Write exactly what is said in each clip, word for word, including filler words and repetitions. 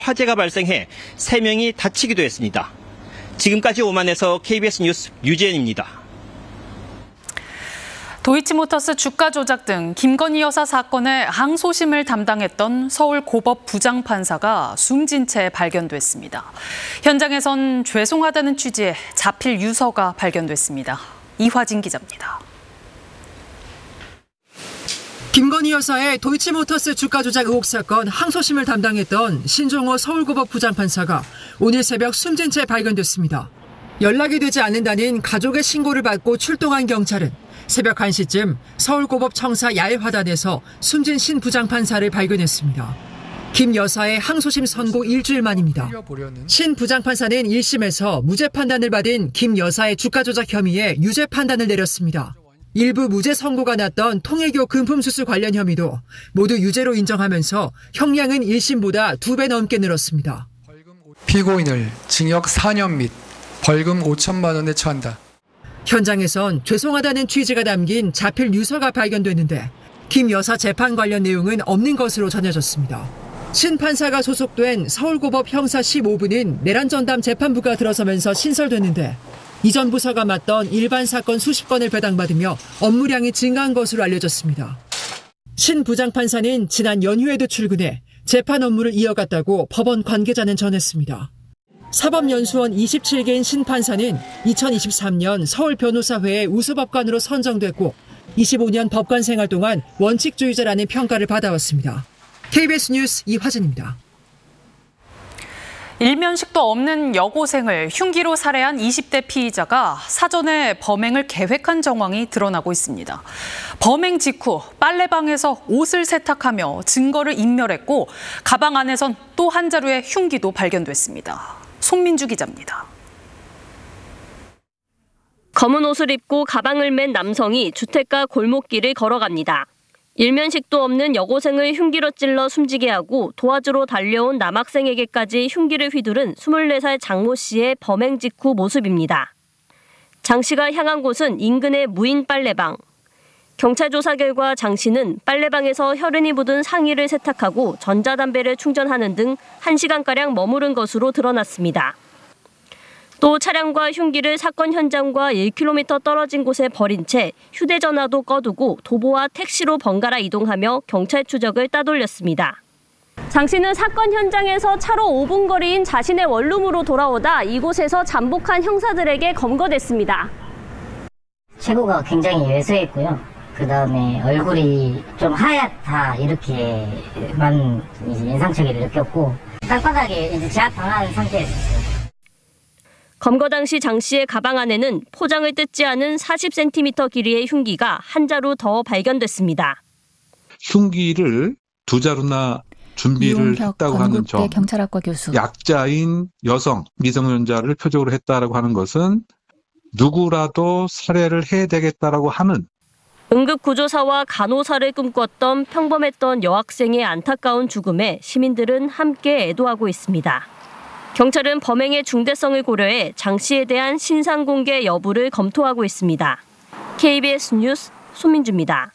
화재가 발생해 세 명이 다치기도 했습니다. 지금까지 오만에서 케이비에스 뉴스 류재현입니다. 도이치모터스 주가 조작 등 김건희 여사 사건의 항소심을 담당했던 서울고법 부장판사가 숨진 채 발견됐습니다. 현장에선 죄송하다는 취지의 자필 유서가 발견됐습니다. 이화진 기자입니다. 김건희 여사의 도이치모터스 주가 조작 의혹 사건 항소심을 담당했던 신종호 서울고법 부장판사가 오늘 새벽 숨진 채 발견됐습니다. 연락이 되지 않는다는 가족의 신고를 받고 출동한 경찰은 새벽 한 시쯤 서울고법 청사 야외화단에서 숨진 신 부장판사를 발견했습니다. 김 여사의 항소심 선고 일주일 만입니다. 신 부장판사는 일 심에서 무죄 판단을 받은 김 여사의 주가 조작 혐의에 유죄 판단을 내렸습니다. 일부 무죄 선고가 났던 통일교 금품수수 관련 혐의도 모두 유죄로 인정하면서 형량은 일 심보다 두 배 넘게 늘었습니다. 피고인을 징역 사 년 및 벌금 오천만 원에 처한다. 현장에선 죄송하다는 취지가 담긴 자필 유서가 발견됐는데 김 여사 재판 관련 내용은 없는 것으로 전해졌습니다. 신 판사가 소속된 서울고법 형사 십오 부는 내란 전담 재판부가 들어서면서 신설됐는데 이전 부서가 맡던 일반 사건 수십 건을 배당받으며 업무량이 증가한 것으로 알려졌습니다. 신 부장판사는 지난 연휴에도 출근해 재판 업무를 이어갔다고 법원 관계자는 전했습니다. 사법연수원 이십칠 개인 신 판사는 이천이십삼 년 서울변호사회의 우수법관으로 선정됐고 이십오 년 법관 생활 동안 원칙주의자라는 평가를 받아왔습니다. 케이비에스 뉴스 이화진입니다. 일면식도 없는 여고생을 흉기로 살해한 이십 대 피의자가 사전에 범행을 계획한 정황이 드러나고 있습니다. 범행 직후 빨래방에서 옷을 세탁하며 증거를 인멸했고 가방 안에선 또 한 자루의 흉기도 발견됐습니다. 송민주 기자입니다. 검은 옷을 입고 가방을 맨 남성이 주택가 골목길을 걸어갑니다. 일면식도 없는 여고생을 흉기로 찔러 숨지게 하고 도와주러 달려온 남학생에게까지 흉기를 휘두른 스물네 살 장모 씨의 범행 직후 모습입니다. 장 씨가 향한 곳은 인근의 무인 빨래방. 경찰 조사 결과 장 씨는 빨래방에서 혈흔이 묻은 상의를 세탁하고 전자담배를 충전하는 등 한 시간가량 머무른 것으로 드러났습니다. 또 차량과 흉기를 사건 현장과 일 킬로미터 떨어진 곳에 버린 채 휴대전화도 꺼두고 도보와 택시로 번갈아 이동하며 경찰 추적을 따돌렸습니다. 장 씨는 사건 현장에서 차로 오 분 거리인 자신의 원룸으로 돌아오다 이곳에서 잠복한 형사들에게 검거됐습니다. 체구가 굉장히 왜소했고요. 그 다음에 얼굴이 좀 하얗다 이렇게만 이제 인상착의를 느꼈고 땅바닥에 이제 제압당한 상태였어요. 검거 당시 장 씨의 가방 안에는 포장을 뜯지 않은 사십 센티미터 길이의 흉기가 한 자루 더 발견됐습니다. 흉기를 두 자루나 준비를 했다고 하는 점, 경찰학과 교수. 약자인 여성, 미성년자를 표적으로 했다라고 하는 것은 누구라도 살해를 해야 되겠다라고 하는 응급구조사와 간호사를 꿈꿨던 평범했던 여학생의 안타까운 죽음에 시민들은 함께 애도하고 있습니다. 경찰은 범행의 중대성을 고려해 장 씨에 대한 신상 공개 여부를 검토하고 있습니다. 케이비에스 뉴스 손민주입니다.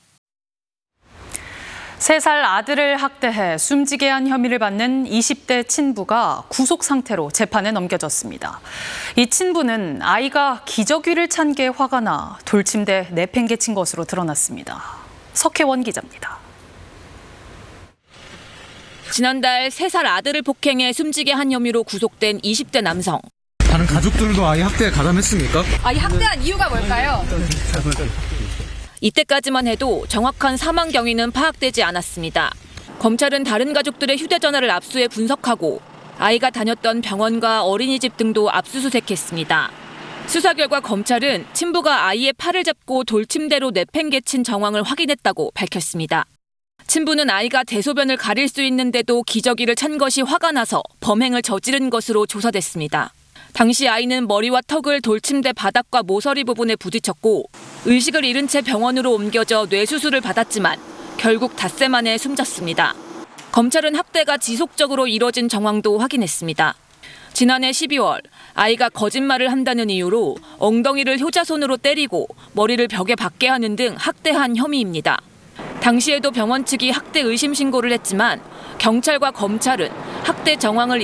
세 살 아들을 학대해 숨지게 한 혐의를 받는 이십 대 친부가 구속 상태로 재판에 넘겨졌습니다. 이 친부는 아이가 기저귀를 찬 게 화가 나 돌침대 내팽개친 것으로 드러났습니다. 석혜원 기자입니다. 지난달 세 살 아들을 폭행해 숨지게 한 혐의로 구속된 이십 대 남성. 다른 가족들도 아이 학대에 가담했습니까? 아이 학대한 이유가 뭘까요? 이때까지만 해도 정확한 사망 경위는 파악되지 않았습니다. 검찰은 다른 가족들의 휴대전화를 압수해 분석하고 아이가 다녔던 병원과 어린이집 등도 압수수색했습니다. 수사 결과 검찰은 친부가 아이의 팔을 잡고 돌침대로 내팽개친 정황을 확인했다고 밝혔습니다. 친부는 아이가 대소변을 가릴 수 있는데도 기저귀를 찬 것이 화가 나서 범행을 저지른 것으로 조사됐습니다. 당시 아이는 머리와 턱을 돌침대 바닥과 모서리 부분에 부딪혔고 의식을 잃은 채 병원으로 옮겨져 뇌수술을 받았지만 결국 닷새 만에 숨졌습니다. 검찰은 학대가 지속적으로 이뤄진 정황도 확인했습니다. 지난해 십이월 아이가 거짓말을 한다는 이유로 엉덩이를 효자손으로 때리고 머리를 벽에 박게 하는 등 학대한 혐의입니다. 당시에도 병원 측이 학대 의심 신고를 했지만 경찰과 검찰은 학대 정황을